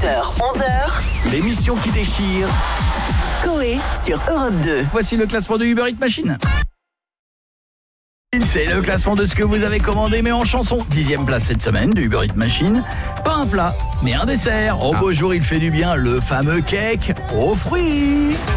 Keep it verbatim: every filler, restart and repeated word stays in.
huit heures, onze heures. L'émission qui déchire. Coé sur Europe deux. Voici le classement de Uber Eats Machine. C'est le classement de ce que vous avez commandé, mais en chanson. Dixième place cette semaine de Uber Eats Machine. Pas un plat, mais un dessert. Au beau jour, il fait du bien, le fameux cake aux fruits.